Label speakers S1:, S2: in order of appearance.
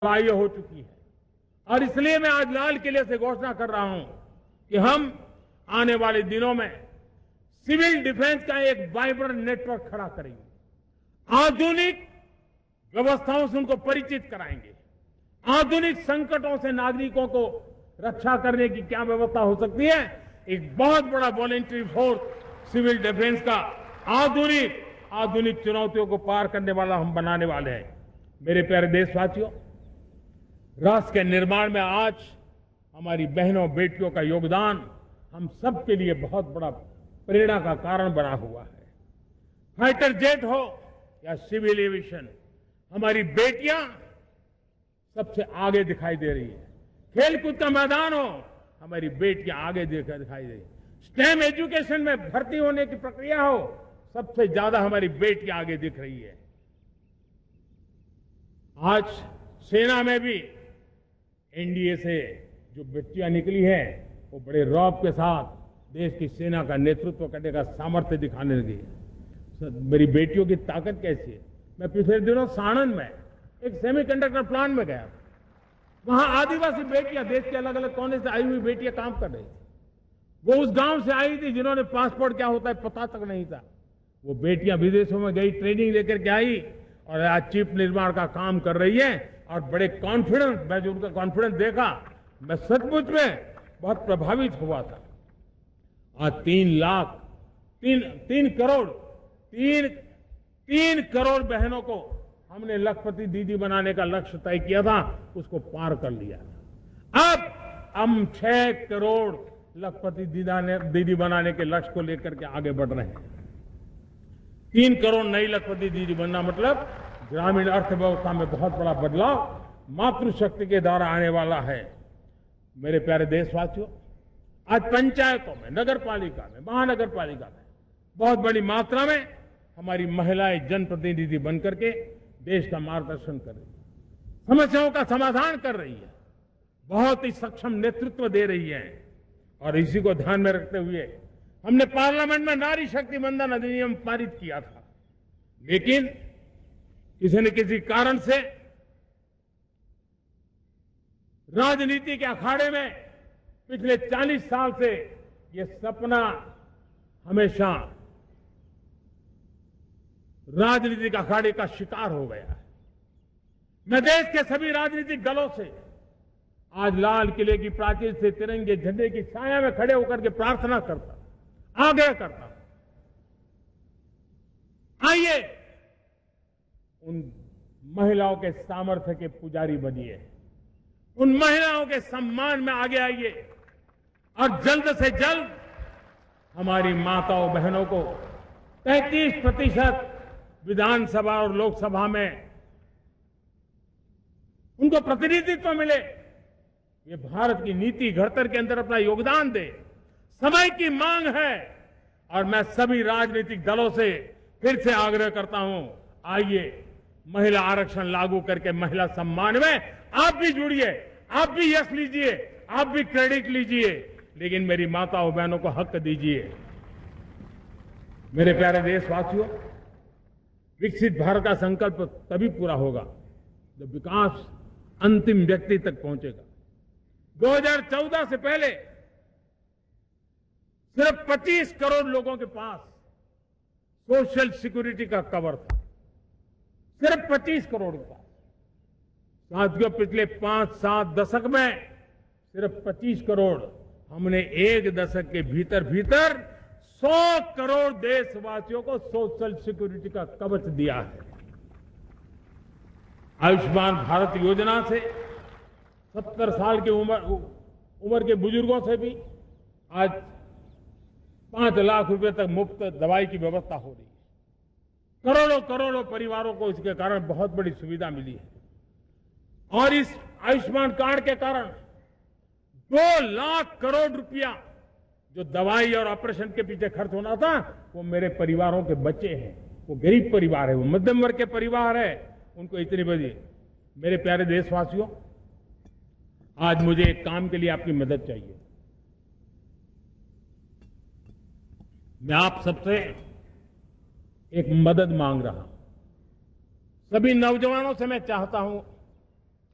S1: लड़ाई हो चुकी है और इसलिए मैं आज लाल किले से घोषणा कर रहा हूं कि हम आने वाले दिनों में सिविल डिफेंस का एक वाइब्रेंट नेटवर्क खड़ा करेंगे। आधुनिक व्यवस्थाओं से उनको परिचित कराएंगे। आधुनिक संकटों से नागरिकों को रक्षा करने की क्या व्यवस्था हो सकती है, एक बहुत बड़ा वॉलेंटरी फोर्स सिविल डिफेंस का आधुनिक चुनौतियों को पार करने वाला हम बनाने वाले हैं। मेरे प्यारे देशवासियों, राष्ट्र के निर्माण में आज हमारी बहनों बेटियों का योगदान हम सबके लिए बहुत बड़ा प्रेरणा का कारण बना हुआ है। फाइटर जेट हो या सिविल एविएशन, हमारी बेटियां सबसे आगे दिखाई दे रही है। खेलकूद का मैदान हो, हमारी बेटियां आगे दिखाई दे रही है। स्टेम एजुकेशन में भर्ती होने की प्रक्रिया हो, सबसे ज्यादा हमारी बेटियां आगे दिख रही है। आज सेना में भी एनडीए से जो बेटियां निकली हैं, वो बड़े रौब के साथ देश की सेना का नेतृत्व करने का सामर्थ्य दिखाने लगी है। मेरी बेटियों की ताकत कैसी है। मैं पिछले दिनों साणंद में एक सेमीकंडक्टर प्लांट में गया। वहां आदिवासी बेटियां, देश के अलग अलग कोने से आई हुई बेटियां काम कर रही थी। वो उस गांव से आई थी जिन्होंने पासपोर्ट क्या होता है पता तक नहीं था। वो बेटियां विदेशों में गई, ट्रेनिंग लेकर के आई और आज चिप निर्माण का काम कर रही है और बड़े कॉन्फिडेंस, मैं जो उनका कॉन्फिडेंस देखा, मैं सचमुच में बहुत प्रभावित हुआ था। आज 3 करोड़ बहनों को हमने लखपति दीदी बनाने का लक्ष्य तय किया था, उसको पार कर लिया। अब हम 6 करोड़ लखपति दीदी बनाने के लक्ष्य को लेकर के आगे बढ़ रहे हैं। 3 करोड़ नई लखपति दीदी बनना मतलब ग्रामीण अर्थव्यवस्था में बहुत बड़ा बदलाव मातृशक्ति के द्वारा आने वाला है। मेरे प्यारे देशवासियों, आज पंचायतों में, नगर पालिका में, महानगर पालिका में बहुत बड़ी मात्रा में हमारी महिलाएं जनप्रतिनिधि बनकर के देश का मार्गदर्शन कर रही है, समस्याओं का समाधान कर रही है, बहुत ही सक्षम नेतृत्व दे रही है। और इसी को ध्यान में रखते हुए हमने पार्लियामेंट में नारी शक्ति वंदन अधिनियम पारित किया था, लेकिन किसी न किसी कारण से राजनीति के अखाड़े में पिछले 40 साल से ये सपना हमेशा राजनीतिक अखाड़े का शिकार हो गया है। मैं देश के सभी राजनीतिक दलों से आज लाल किले की प्राचीर से तिरंगे झंडे की छाया में खड़े होकर के प्रार्थना करता, आग्रह करता, आइए उन महिलाओं के सामर्थ्य के पुजारी बनिए, उन महिलाओं के सम्मान में आगे आइए और जल्द से जल्द हमारी माताओं बहनों को 33% विधानसभा और लोकसभा में उनको प्रतिनिधित्व मिले। ये भारत की नीति घड़तर के अंदर अपना योगदान दे, समय की मांग है। और मैं सभी राजनीतिक दलों से फिर से आग्रह करता हूं, आइए महिला आरक्षण लागू करके महिला सम्मान में आप भी जुड़िए, आप भी यश लीजिए, आप भी क्रेडिट लीजिए, लेकिन मेरी माताओं बहनों को हक दीजिए। मेरे प्यारे देशवासियों, विकसित भारत का संकल्प तभी पूरा होगा जब विकास अंतिम व्यक्ति तक पहुंचेगा। 2014 से पहले सिर्फ 25 करोड़ लोगों के पास सोशल सिक्योरिटी का कवर था, सिर्फ 25 करोड़ का। साथियों, पिछले 5-7 दशक में सिर्फ 25 करोड़, हमने एक दशक के भीतर 100 करोड़ देशवासियों को सोशल सिक्योरिटी का कवच दिया है। आयुष्मान भारत योजना से 70 साल की उम्र के बुजुर्गों से भी आज 5 लाख रुपए तक मुफ्त दवाई की व्यवस्था हो रही है। करोड़ों परिवारों को इसके कारण बहुत बड़ी सुविधा मिली है। और इस आयुष्मान कार्ड के कारण 2 लाख करोड़ रुपया जो दवाई और ऑपरेशन के पीछे खर्च होना था, वो मेरे परिवारों के बच्चे हैं। वो गरीब परिवार है, वो मध्यम वर्ग के परिवार है, उनको इतनी बड़ी। मेरे प्यारे देशवासियों, आज मुझे एक काम के लिए आपकी मदद चाहिए। मैं आप सबसे एक मदद मांग रहा हूं। सभी नौजवानों से मैं चाहता हूं